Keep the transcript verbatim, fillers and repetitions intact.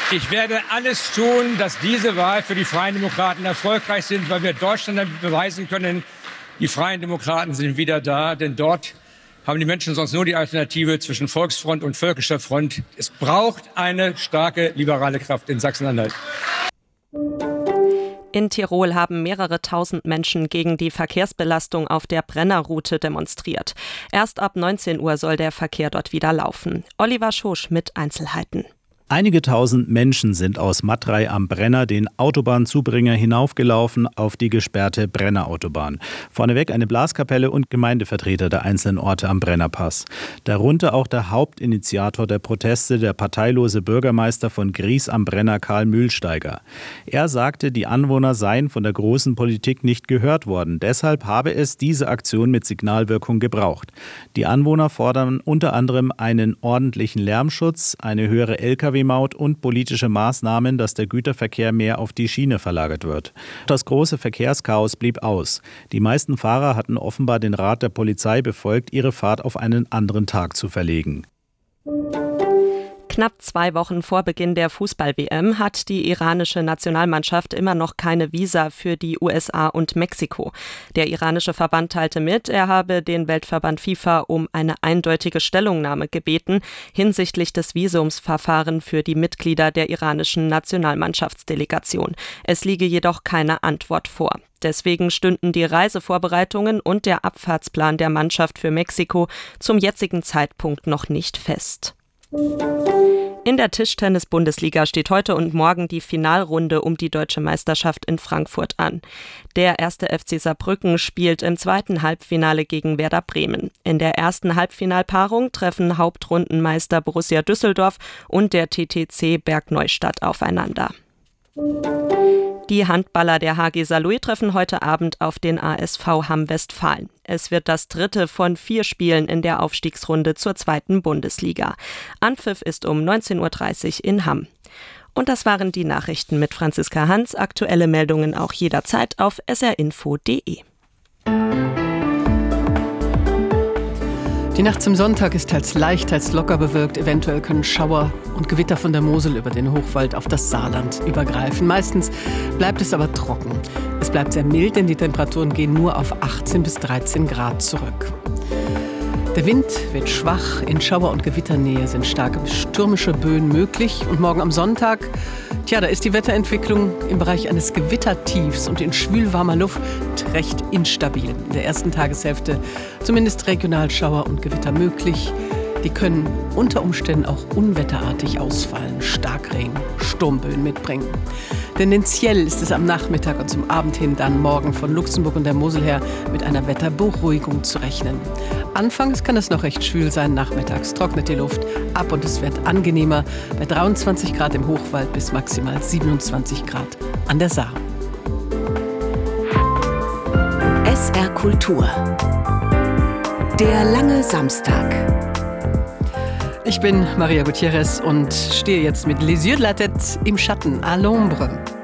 Ich werde alles tun, dass diese Wahl für die Freien Demokraten erfolgreich sind, weil wir Deutschland damit beweisen können, die Freien Demokraten sind wieder da, denn dort haben die Menschen sonst nur die Alternative zwischen Volksfront und Völkischer Front. Es braucht eine starke liberale Kraft in Sachsen-Anhalt. In Tirol haben mehrere tausend Menschen gegen die Verkehrsbelastung auf der Brennerroute demonstriert. Erst ab neunzehn Uhr soll der Verkehr dort wieder laufen. Oliver Schosch mit Einzelheiten. Einige tausend Menschen sind aus Matrei am Brenner den Autobahnzubringer hinaufgelaufen auf die gesperrte Brennerautobahn. Vorneweg eine Blaskapelle und Gemeindevertreter der einzelnen Orte am Brennerpass. Darunter auch der Hauptinitiator der Proteste, der parteilose Bürgermeister von Gries am Brenner, Karl Mühlsteiger. Er sagte, die Anwohner seien von der großen Politik nicht gehört worden. Deshalb habe es diese Aktion mit Signalwirkung gebraucht. Die Anwohner fordern unter anderem einen ordentlichen Lärmschutz, eine höhere L K W-Maut und politische Maßnahmen, dass der Güterverkehr mehr auf die Schiene verlagert wird. Das große Verkehrschaos blieb aus. Die meisten Fahrer hatten offenbar den Rat der Polizei befolgt, ihre Fahrt auf einen anderen Tag zu verlegen. Knapp zwei Wochen vor Beginn der Fußball-W M hat die iranische Nationalmannschaft immer noch keine Visa für die U S A und Mexiko. Der iranische Verband teilte mit, er habe den Weltverband FIFA um eine eindeutige Stellungnahme gebeten hinsichtlich des Visumsverfahrens für die Mitglieder der iranischen Nationalmannschaftsdelegation. Es liege jedoch keine Antwort vor. Deswegen stünden die Reisevorbereitungen und der Abfahrtsplan der Mannschaft für Mexiko zum jetzigen Zeitpunkt noch nicht fest. In der Tischtennis-Bundesliga steht heute und morgen die Finalrunde um die deutsche Meisterschaft in Frankfurt an. Der erste F C Saarbrücken spielt im zweiten Halbfinale gegen Werder Bremen. In der ersten Halbfinalpaarung treffen Hauptrundenmeister Borussia Düsseldorf und der T T C Bergneustadt aufeinander. Die Handballer der H G Saarlouis treffen heute Abend auf den A S V Hamm-Westfalen. Es wird das dritte von vier Spielen in der Aufstiegsrunde zur zweiten Bundesliga. Anpfiff ist um neunzehn Uhr dreißig in Hamm. Und das waren die Nachrichten mit Franziska Hans. Aktuelle Meldungen auch jederzeit auf s r info punkt d e. Die Nacht zum Sonntag ist teils leicht, teils locker bewölkt. Eventuell können Schauer und Gewitter von der Mosel über den Hochwald auf das Saarland übergreifen. Meistens bleibt es aber trocken. Es bleibt sehr mild, denn die Temperaturen gehen nur auf achtzehn bis dreizehn Grad zurück. Der Wind wird schwach, in Schauer- und Gewitternähe sind starke bis stürmische Böen möglich. Und morgen am Sonntag, tja, da ist die Wetterentwicklung im Bereich eines Gewittertiefs und in schwülwarmer Luft recht instabil. In der ersten Tageshälfte zumindest regional Schauer und Gewitter möglich. Die können unter Umständen auch unwetterartig ausfallen, Starkregen, Sturmböen mitbringen. Tendenziell ist es am Nachmittag und zum Abend hin dann morgen von Luxemburg und der Mosel her mit einer Wetterberuhigung zu rechnen. Anfangs kann es noch recht schwül sein, nachmittags trocknet die Luft ab und es wird angenehmer bei dreiundzwanzig Grad im Hochwald bis maximal siebenundzwanzig Grad an der Saar. S R Kultur. Der lange Samstag. Ich bin Maria Gutierrez und stehe jetzt mit Les Yeux de la Tête im Schatten, à l'ombre.